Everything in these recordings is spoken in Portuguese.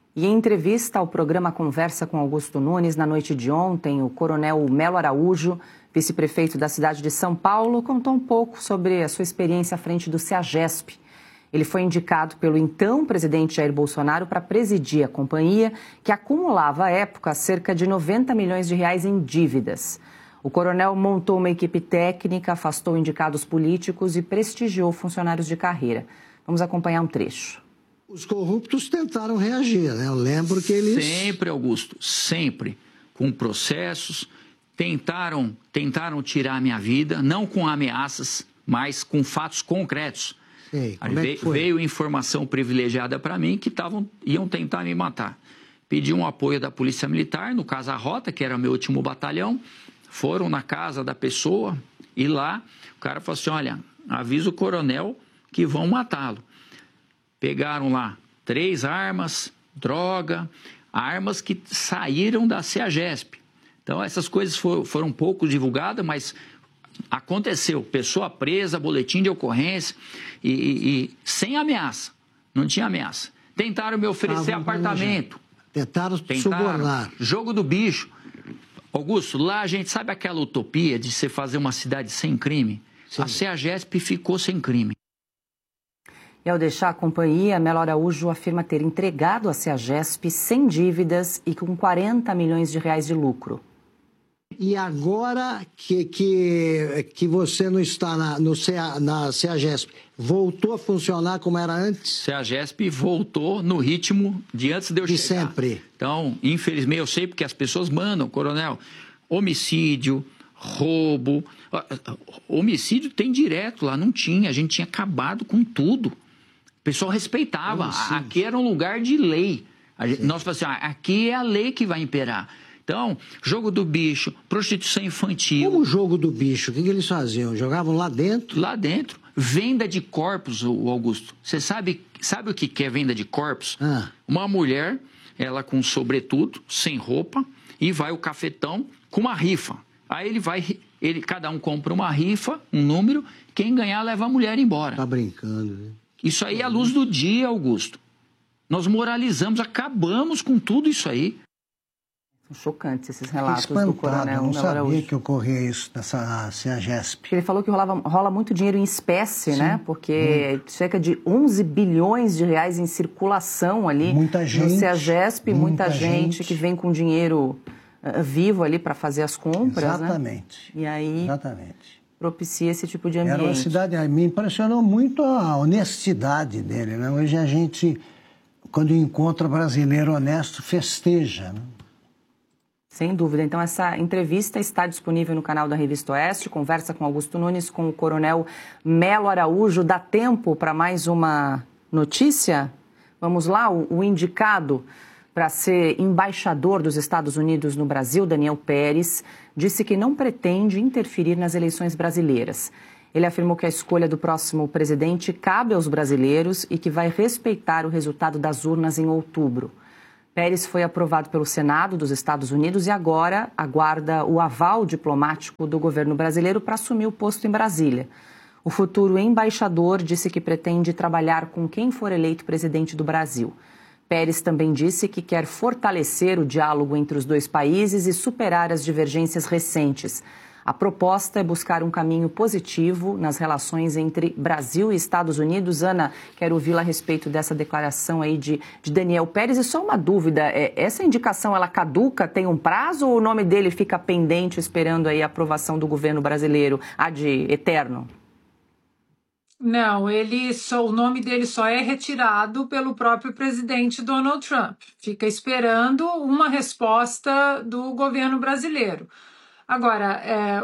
E em entrevista ao programa Conversa com Augusto Nunes, na noite de ontem, o coronel Melo Araújo, vice-prefeito da cidade de São Paulo, contou um pouco sobre a sua experiência à frente do CEAGESP. Ele foi indicado pelo então presidente Jair Bolsonaro para presidir a companhia, que acumulava à época cerca de 90 milhões de reais em dívidas. O coronel montou uma equipe técnica, afastou indicados políticos e prestigiou funcionários de carreira. Vamos acompanhar um trecho. Os corruptos tentaram reagir, né? Eu lembro que eles... Sempre, Augusto, sempre, com processos, tentaram tirar a minha vida, não com ameaças, mas com fatos concretos. Sei, Veio informação privilegiada para mim que iam tentar me matar. Pedi um apoio da Polícia Militar, no caso a Rota, que era o meu último batalhão, foram na casa da pessoa e lá o cara falou assim, olha, avisa o coronel que vão matá-lo. Pegaram lá 3 armas, droga, armas que saíram da CEAGESP. Então, essas coisas foram pouco divulgadas, mas aconteceu. Pessoa presa, boletim de ocorrência e sem ameaça. Não tinha ameaça. Tentaram me oferecer apartamento. Tentaram subornar. Jogo do bicho. Augusto, lá a gente sabe aquela utopia de você fazer uma cidade sem crime? Sim. A CEAGESP ficou sem crime. E ao deixar a companhia, Melo Araújo afirma ter entregado a CEAGESP sem dívidas e com 40 milhões de reais de lucro. E agora que você não está na CEAGESP, voltou a funcionar como era antes? CEAGESP voltou no ritmo de antes de eu chegar. De sempre. Então, infelizmente, eu sei porque as pessoas mandam, coronel, homicídio, roubo. Homicídio tem direto lá, não tinha. A gente tinha acabado com tudo. O pessoal respeitava. Homicídio. Aqui era um lugar de lei. Nós falamos assim, aqui é a lei que vai imperar. Então, jogo do bicho, prostituição infantil. Como o jogo do bicho? O que eles faziam? Jogavam lá dentro? Lá dentro. Venda de corpos, Augusto. Você sabe o que é venda de corpos? Uma mulher, ela com sobretudo, sem roupa, e vai o cafetão com uma rifa. Aí cada um compra uma rifa, um número, quem ganhar leva a mulher embora. Tá brincando, né? Isso aí é a luz do dia, Augusto. Nós moralizamos, acabamos com tudo isso aí. São chocantes esses relatos do coronel. Eu não sabia que ocorria isso nessa CEAGESP. Ele falou que rola muito dinheiro em espécie, sim, né? Porque cerca de 11 bilhões de reais em circulação ali muita gente, no CEAGESP, muita gente que vem com dinheiro vivo ali para fazer as compras, exatamente, né? E aí exatamente. Propicia esse tipo de ambiente. Era uma cidade, me impressionou muito a honestidade dele, né? Hoje a gente, quando encontra brasileiro honesto, festeja, né? Sem dúvida. Então, essa entrevista está disponível no canal da Revista Oeste. Conversa com Augusto Nunes, com o coronel Melo Araújo. Dá tempo para mais uma notícia? Vamos lá, o indicado para ser embaixador dos Estados Unidos no Brasil, Daniel Pérez, disse que não pretende interferir nas eleições brasileiras. Ele afirmou que a escolha do próximo presidente cabe aos brasileiros e que vai respeitar o resultado das urnas em outubro. Pérez foi aprovado pelo Senado dos Estados Unidos e agora aguarda o aval diplomático do governo brasileiro para assumir o posto em Brasília. O futuro embaixador disse que pretende trabalhar com quem for eleito presidente do Brasil. Pérez também disse que quer fortalecer o diálogo entre os dois países e superar as divergências recentes. A proposta é buscar um caminho positivo nas relações entre Brasil e Estados Unidos. Ana, quero ouvi-la a respeito dessa declaração aí de Daniel Pérez. E só uma dúvida, essa indicação ela caduca, tem um prazo ou o nome dele fica pendente esperando aí a aprovação do governo brasileiro, ad eterno? Não, o nome dele só é retirado pelo próprio presidente Donald Trump. Fica esperando uma resposta do governo brasileiro. Agora,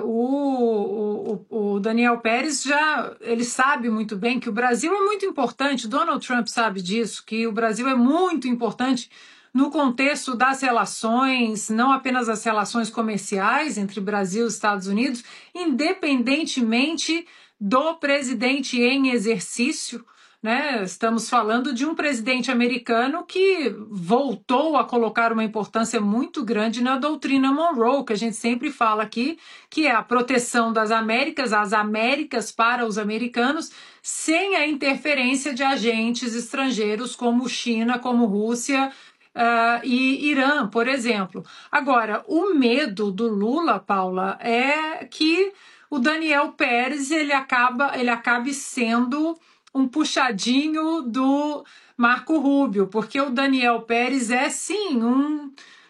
o Daniel Pérez ele sabe muito bem que o Brasil é muito importante, Donald Trump sabe disso, que o Brasil é muito importante no contexto das relações, não apenas as relações comerciais entre Brasil e Estados Unidos, independentemente do presidente em exercício, né? Estamos falando de um presidente americano que voltou a colocar uma importância muito grande na doutrina Monroe, que a gente sempre fala aqui, que é a proteção das Américas, as Américas para os americanos, sem a interferência de agentes estrangeiros como China, como Rússia e Irã, por exemplo. Agora, o medo do Lula, Paula, é que o Daniel Pérez ele acabe sendo um puxadinho do Marco Rubio, porque o Daniel Pérez é, sim, um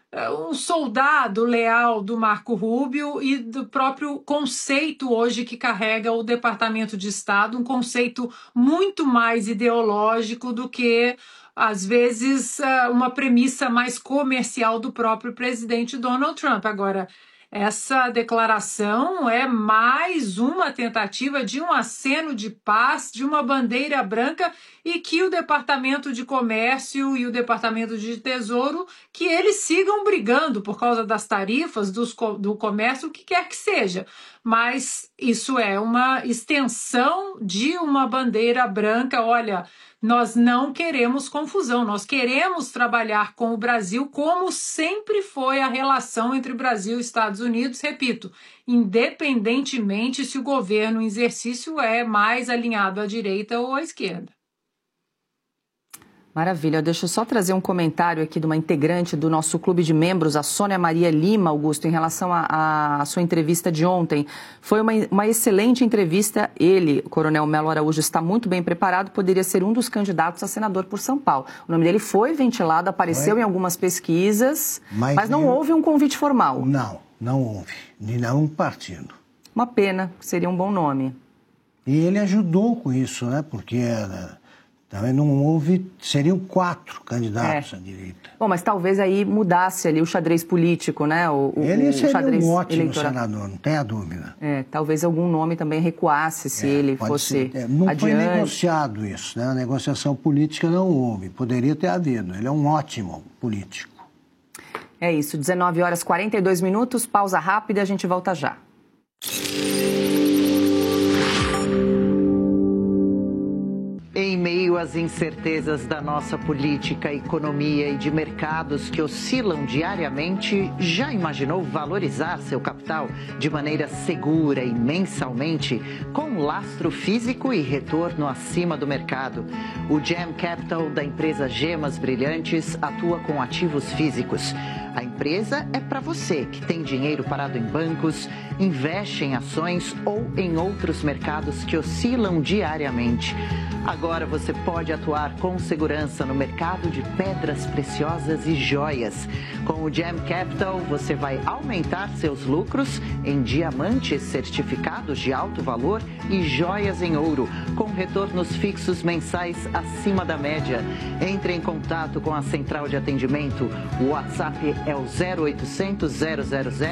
soldado leal do Marco Rubio e do próprio conceito hoje que carrega o Departamento de Estado, um conceito muito mais ideológico do que, às vezes, uma premissa mais comercial do próprio presidente Donald Trump. Agora, essa declaração é mais uma tentativa de um aceno de paz, de uma bandeira branca, e que o Departamento de Comércio e o Departamento de Tesouro, que eles sigam brigando por causa das tarifas, do comércio, o que quer que seja. Mas isso é uma extensão de uma bandeira branca. Olha, nós não queremos confusão, nós queremos trabalhar com o Brasil como sempre foi a relação entre Brasil e Estados Unidos, repito, independentemente se o governo em exercício é mais alinhado à direita ou à esquerda. Maravilha. Deixa eu só trazer um comentário aqui de uma integrante do nosso clube de membros, a Sônia Maria Lima, Augusto, em relação à sua entrevista de ontem. Foi uma excelente entrevista. Ele, o Coronel Melo Araújo, está muito bem preparado, poderia ser um dos candidatos a senador por São Paulo. O nome dele foi ventilado, apareceu em algumas pesquisas, mas não houve um convite formal. Não houve. De nenhum partido. Uma pena, seria um bom nome. E ele ajudou com isso, né? Porque também não houve, seriam 4 candidatos à direita. Bom, mas talvez aí mudasse ali o xadrez político, né? Ele seria xadrez um ótimo eleitoral. senador, não tem a dúvida. Talvez algum nome também recuasse se ele fosse não adiante. Foi negociado isso, né? A negociação política não houve, poderia ter havido. Ele é um ótimo político. É isso, 19h42, pausa rápida e a gente volta já. Em meio às incertezas da nossa política, economia e de mercados que oscilam diariamente, já imaginou valorizar seu capital de maneira segura e mensalmente, com lastro físico e retorno acima do mercado? O Gem Capital da empresa Gemas Brilhantes atua com ativos físicos. A empresa é para você que tem dinheiro parado em bancos, investe em ações ou em outros mercados que oscilam diariamente. Agora você pode atuar com segurança no mercado de pedras preciosas e joias. Com o Gem Capital, você vai aumentar seus lucros em diamantes certificados de alto valor e joias em ouro, com retornos fixos mensais acima da média. Entre em contato com a central de atendimento. O WhatsApp é o 0800 000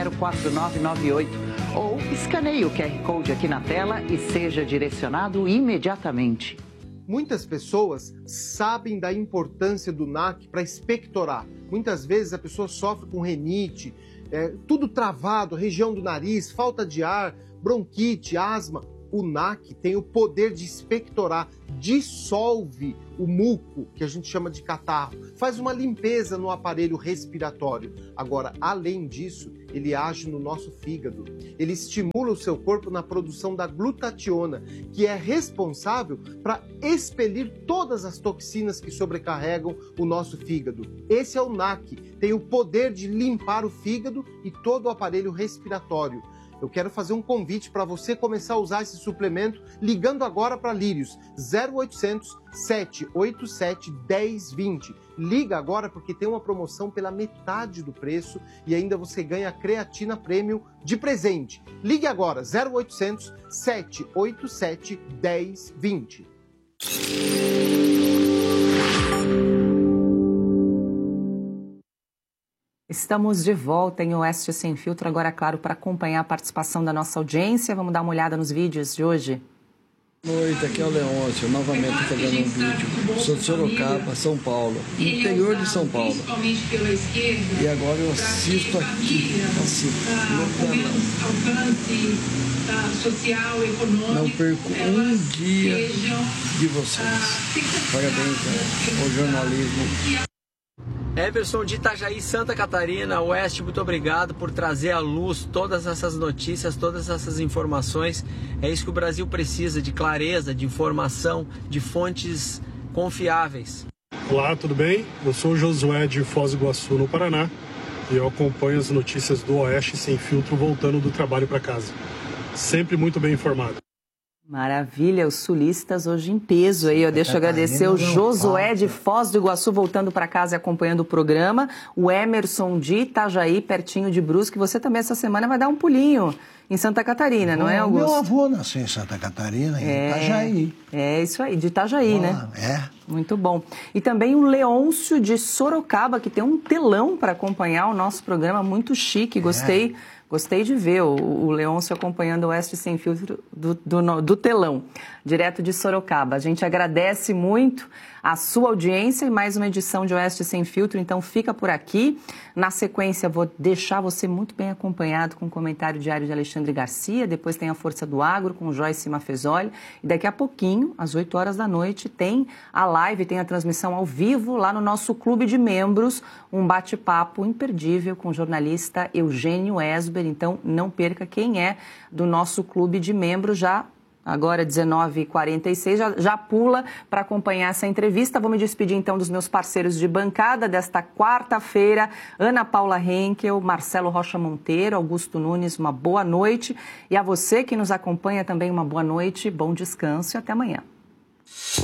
4998 ou escaneie o QR Code aqui na tela e seja direcionado imediatamente. Muitas pessoas sabem da importância do NAC para expectorar. Muitas vezes a pessoa sofre com rinite, tudo travado, região do nariz, falta de ar, bronquite, asma. O NAC tem o poder de expectorar, dissolve o muco, que a gente chama de catarro, faz uma limpeza no aparelho respiratório. Agora, além disso, ele age no nosso fígado. Ele estimula o seu corpo na produção da glutationa, que é responsável para expelir todas as toxinas que sobrecarregam o nosso fígado. Esse é o NAC, tem o poder de limpar o fígado e todo o aparelho respiratório. Eu quero fazer um convite para você começar a usar esse suplemento ligando agora para Lírios, 0800 787 1020. Liga agora porque tem uma promoção pela metade do preço e ainda você ganha a creatina premium de presente. Ligue agora, 0800 787 1020. Estamos de volta em Oeste Sem Filtro, agora, claro, para acompanhar a participação da nossa audiência. Vamos dar uma olhada nos vídeos de hoje. Boa noite, aqui é o Leôncio, novamente fazendo um vídeo. Sou de Sorocaba, São Paulo, no interior de São Paulo. E agora eu assisto aqui, no telão. Não perco um dia de vocês. Parabéns ao jornalismo. Everson de Itajaí, Santa Catarina, Oeste, muito obrigado por trazer à luz todas essas notícias, todas essas informações. É isso que o Brasil precisa, de clareza, de informação, de fontes confiáveis. Olá, tudo bem? Eu sou o Josué de Foz do Iguaçu, no Paraná, e eu acompanho as notícias do Oeste Sem Filtro voltando do trabalho para casa. Sempre muito bem informado. Maravilha, os sulistas hoje em peso aí. Eu deixo agradecer o Josué de Foz do Iguaçu voltando para casa e acompanhando o programa. O Emerson de Itajaí, pertinho de Brusque. Você também essa semana vai dar um pulinho em Santa Catarina, não é, Augusto? Meu avô nasceu em Santa Catarina, em Itajaí. É isso aí, de Itajaí, né? É. Muito bom. E também o Leôncio de Sorocaba, que tem um telão para acompanhar o nosso programa, muito chique. Gostei de ver o Leôncio acompanhando o Oeste Sem Filtro do telão, direto de Sorocaba. A gente agradece muito a sua audiência e mais uma edição de Oeste Sem Filtro, então fica por aqui. Na sequência, vou deixar você muito bem acompanhado com o comentário diário de Alexandre Garcia, depois tem a Força do Agro com Joyce Mafezoli, e daqui a pouquinho, às 8 horas da noite, tem a live, tem a transmissão ao vivo lá no nosso clube de membros, um bate-papo imperdível com o jornalista Eugênio Esber. Então, não perca. Quem é do nosso clube de membros já. Agora, 19h46, já pula para acompanhar essa entrevista. Vou me despedir, então, dos meus parceiros de bancada desta quarta-feira. Ana Paula Henkel, Marcelo Rocha Monteiro, Augusto Nunes, uma boa noite. E a você que nos acompanha também, uma boa noite, bom descanso e até amanhã.